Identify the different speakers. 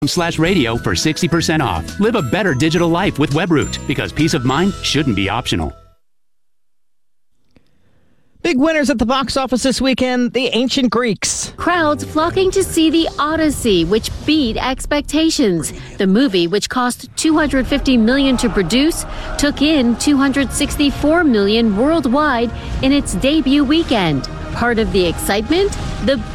Speaker 1: radio for 60% off. Live a better digital life with Webroot, because peace of mind shouldn't be optional.
Speaker 2: Big winners at the box office this weekend, the Ancient Greeks.
Speaker 3: Crowds flocking to see The Odyssey, which beat expectations. The movie, which cost $250 million to produce, took in $264 million worldwide in its debut weekend. Part of the excitement? The